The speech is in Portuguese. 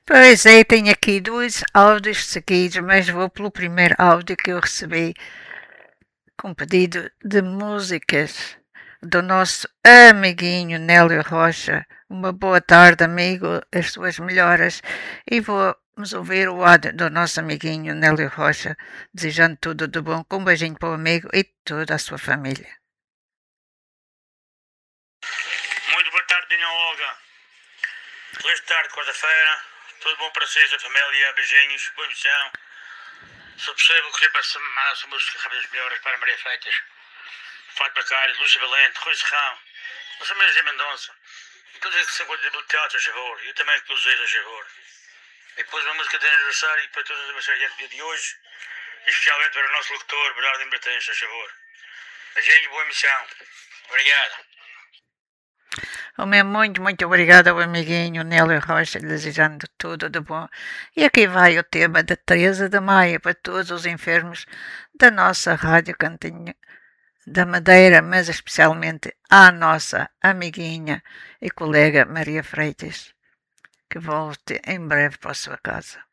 Pois é, tenho aqui dois áudios seguidos, mas vou pelo primeiro áudio que eu recebi com pedido de músicas do nosso amiguinho Nélio Rocha. Uma boa tarde, amigo, as suas melhoras. E vamos ouvir o áudio do nosso amiguinho Nélio Rocha, desejando tudo de bom, com um beijinho para o amigo e toda a sua família. Muito boa tarde, Dona Olga. Feliz tarde, quarta-feira. Tudo bom para vocês, a família. Beijinhos, boa emissão. Se possível, queria passar mais música rápidas melhores para Maria Freitas, Fátima Caires, Lúcia Valente, Rui Serrão, Nossa Maria Mendonça. E todos que se encontram no teatro, a favor. E eu também que usei, a favor. E depois uma música de aniversário para todos os aniversários do dia de hoje. Especialmente para o nosso locutor, Bernardo Embratens, a favor. Beijinho, boa emissão. Obrigado. O meu muito obrigado ao amiguinho Nélio Rocha, desejando tudo de bom. E aqui vai o tema da Teresa de Maia para todos os enfermos da nossa Rádio Cantinho da Madeira, mas especialmente à nossa amiguinha e colega Maria Freitas, que volte em breve para a sua casa.